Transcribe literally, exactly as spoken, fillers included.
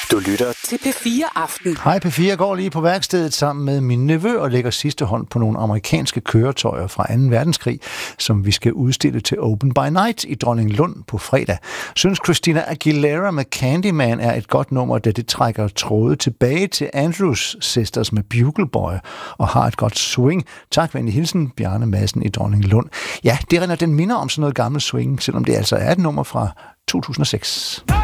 Du lytter til P fire Aften. Hej, P fire går lige på værkstedet sammen med min nevø og lægger sidste hånd på nogle amerikanske køretøjer fra anden verdenskrig, som vi skal udstille til Open by Night i Dronninglund på fredag. Synes Christina Aguilera med Candyman er et godt nummer, da det trækker tråde tilbage til Andrews Sisters med Bugle Boy og har et godt swing. Tak, venlig hilsen, Bjarne Madsen i Dronninglund. Ja, det render den minder om sådan noget gammelt swing, selvom det altså er et nummer fra to tusind og seks.